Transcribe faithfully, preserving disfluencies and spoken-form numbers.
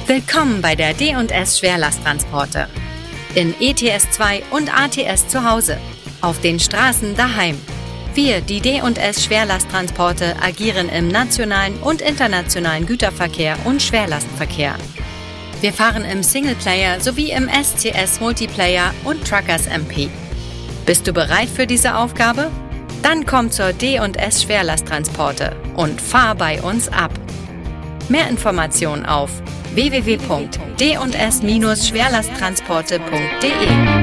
Willkommen bei der D und S Schwerlasttransporte. In E T S zwei und A T S zu Hause. Auf den Straßen daheim. Wir, die D und S Schwerlasttransporte, agieren im nationalen und internationalen Güterverkehr und Schwerlastverkehr. Wir fahren im Singleplayer sowie im S C S Multiplayer und Truckers M P. Bist du bereit für diese Aufgabe? Dann komm zur D und S Schwerlasttransporte und fahr bei uns ab. Mehr Informationen auf w w w punkt d und s Schwerlasttransporte punkt d e.